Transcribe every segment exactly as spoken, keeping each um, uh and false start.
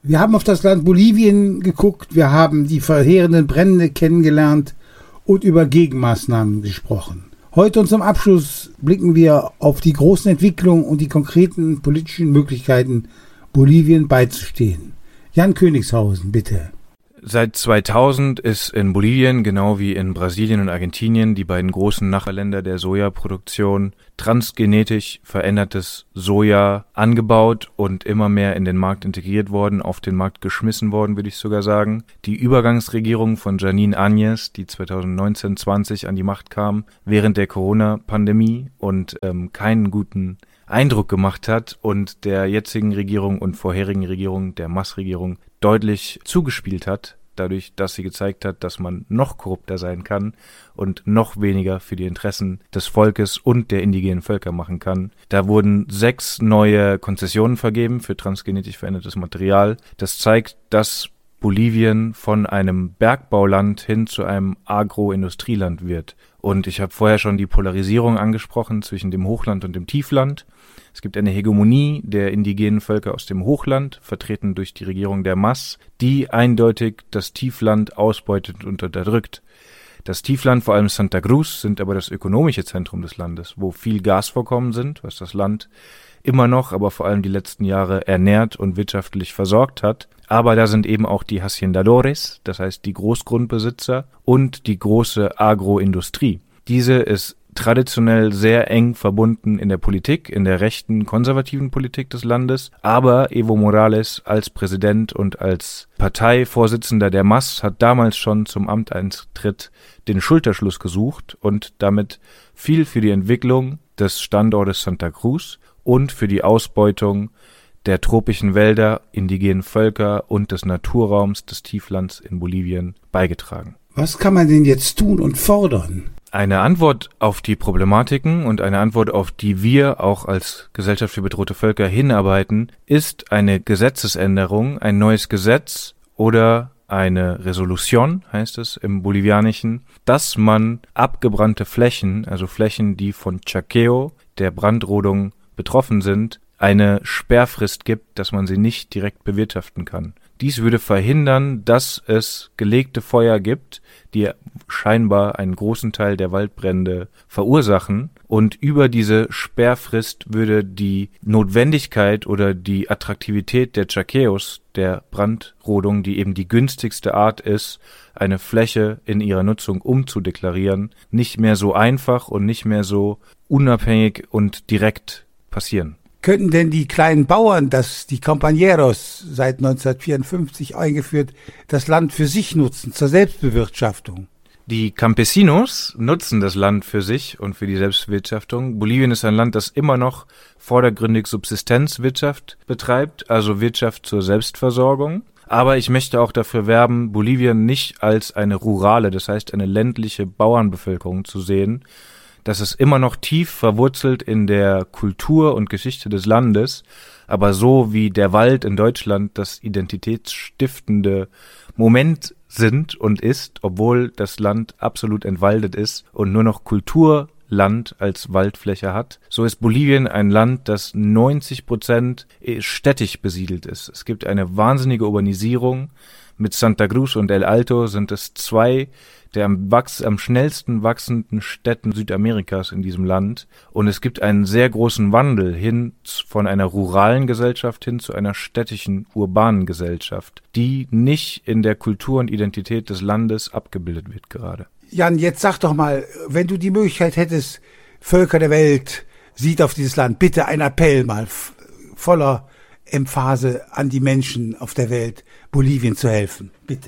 Wir haben auf das Land Bolivien geguckt, wir haben die verheerenden Brände kennengelernt und über Gegenmaßnahmen gesprochen. Heute und zum Abschluss blicken wir auf die großen Entwicklungen und die konkreten politischen Möglichkeiten, Bolivien beizustehen. Jan Königshausen, bitte. Seit zweitausend ist in Bolivien, genau wie in Brasilien und Argentinien, die beiden großen Nachbarländer der Sojaproduktion, transgenetisch verändertes Soja angebaut und immer mehr in den Markt integriert worden, auf den Markt geschmissen worden, würde ich sogar sagen. Die Übergangsregierung von Janine Áñez, die zweitausendneunzehn zwanzig an die Macht kam, während der Corona-Pandemie und ähm, keinen guten Eindruck gemacht hat und der jetzigen Regierung und vorherigen Regierung, der Mas-Regierung, deutlich zugespielt hat, dadurch, dass sie gezeigt hat, dass man noch korrupter sein kann und noch weniger für die Interessen des Volkes und der indigenen Völker machen kann. Da wurden sechs neue Konzessionen vergeben für transgenetisch verändertes Material. Das zeigt, dass Bolivien von einem Bergbauland hin zu einem Agroindustrieland wird. Und ich habe vorher schon die Polarisierung angesprochen zwischen dem Hochland und dem Tiefland. Es gibt eine Hegemonie der indigenen Völker aus dem Hochland, vertreten durch die Regierung der Mas, die eindeutig das Tiefland ausbeutet und unterdrückt. Das Tiefland, vor allem Santa Cruz, sind aber das ökonomische Zentrum des Landes, wo viel Gasvorkommen sind, was das Land immer noch, aber vor allem die letzten Jahre ernährt und wirtschaftlich versorgt hat. Aber da sind eben auch die Haciendadores, das heißt die Großgrundbesitzer und die große Agroindustrie. Diese ist traditionell sehr eng verbunden in der Politik, in der rechten, konservativen Politik des Landes. Aber Evo Morales als Präsident und als Parteivorsitzender der Mas hat damals schon zum Amtseintritt den Schulterschluss gesucht und damit viel für die Entwicklung des Standortes Santa Cruz und für die Ausbeutung der tropischen Wälder, indigenen Völker und des Naturraums des Tieflands in Bolivien beigetragen. Was kann man denn jetzt tun und fordern? Eine Antwort auf die Problematiken und eine Antwort, auf die wir auch als Gesellschaft für bedrohte Völker hinarbeiten, ist eine Gesetzesänderung, ein neues Gesetz oder eine Resolution, heißt es im Bolivianischen, dass man abgebrannte Flächen, also Flächen, die von Chaqueo, der Brandrodung, betroffen sind, eine Sperrfrist gibt, dass man sie nicht direkt bewirtschaften kann. Dies würde verhindern, dass es gelegte Feuer gibt, die scheinbar einen großen Teil der Waldbrände verursachen. Und über diese Sperrfrist würde die Notwendigkeit oder die Attraktivität der Chaqueos, der Brandrodung, die eben die günstigste Art ist, eine Fläche in ihrer Nutzung umzudeklarieren, nicht mehr so einfach und nicht mehr so unabhängig und direkt passieren. Könnten denn die kleinen Bauern, das die Compañeros seit neunzehnhundertvierundfünfzig eingeführt, das Land für sich nutzen, zur Selbstbewirtschaftung? Die Campesinos nutzen das Land für sich und für die Selbstbewirtschaftung. Bolivien ist ein Land, das immer noch vordergründig Subsistenzwirtschaft betreibt, also Wirtschaft zur Selbstversorgung. Aber ich möchte auch dafür werben, Bolivien nicht als eine rurale, das heißt eine ländliche Bauernbevölkerung zu sehen. Das ist immer noch tief verwurzelt in der Kultur und Geschichte des Landes, aber so wie der Wald in Deutschland das identitätsstiftende Moment sind und ist, obwohl das Land absolut entwaldet ist und nur noch Kulturland als Waldfläche hat, so ist Bolivien ein Land, das neunzig Prozent städtisch besiedelt ist. Es gibt eine wahnsinnige Urbanisierung. Mit Santa Cruz und El Alto sind es zwei der am, wachs, am schnellsten wachsenden Städten Südamerikas in diesem Land. Und es gibt einen sehr großen Wandel hin von einer ruralen Gesellschaft hin zu einer städtischen, urbanen Gesellschaft, die nicht in der Kultur und Identität des Landes abgebildet wird gerade. Jan, jetzt sag doch mal, wenn du die Möglichkeit hättest, Völker der Welt, sieht auf dieses Land, bitte ein Appell mal f- voller Emphase an die Menschen auf der Welt, Bolivien zu helfen. Bitte.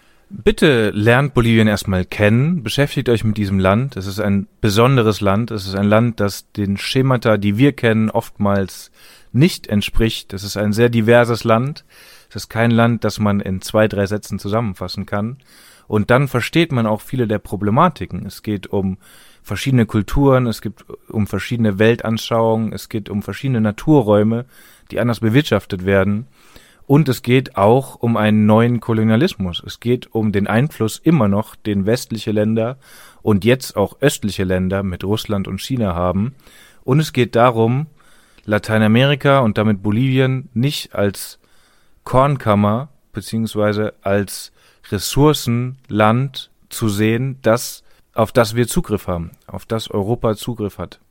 Bitte lernt Bolivien erstmal kennen, beschäftigt euch mit diesem Land. Es ist ein besonderes Land. Es ist ein Land, das den Schemata, die wir kennen, oftmals nicht entspricht. Es ist ein sehr diverses Land. Es ist kein Land, das man in zwei, drei Sätzen zusammenfassen kann. Und dann versteht man auch viele der Problematiken. Es geht um verschiedene Kulturen, es geht um verschiedene Weltanschauungen, es geht um verschiedene Naturräume, die anders bewirtschaftet werden. Und es geht auch um einen neuen Kolonialismus. Es geht um den Einfluss immer noch, den westliche Länder und jetzt auch östliche Länder mit Russland und China haben. Und es geht darum, Lateinamerika und damit Bolivien nicht als Kornkammer beziehungsweise als Ressourcenland zu sehen, das, auf das wir Zugriff haben, auf das Europa Zugriff hat.